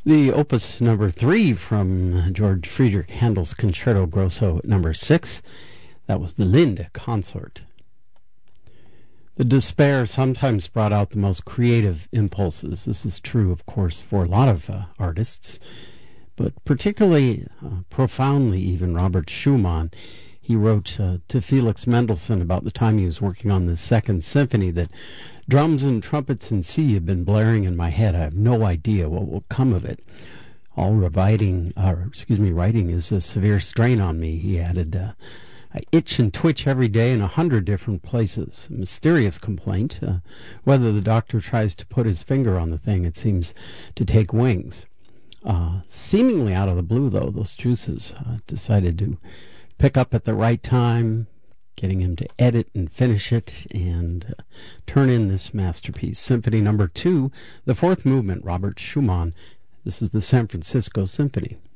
The opus number 3 from George Friedrich Handel's Concerto Grosso number 6. That was the Linde Consort. The despair sometimes brought out the most creative impulses. This is true, of course, for a lot of artists, but particularly, profoundly even, Robert Schumann. He wrote to Felix Mendelssohn about the time he was working on the Second Symphony that drums and trumpets in C have been blaring in my head. I have no idea what will come of it. All writing is a severe strain on me, he added. I itch and twitch every day in 100 different places. A mysterious complaint. Whether the doctor tries to put his finger on the thing, it seems to take wings. Seemingly out of the blue, though, those juices decided to pick up at the right time, getting him to edit and finish it and turn in this masterpiece. Symphony number 2, the fourth movement, Robert Schumann. This is the San Francisco Symphony.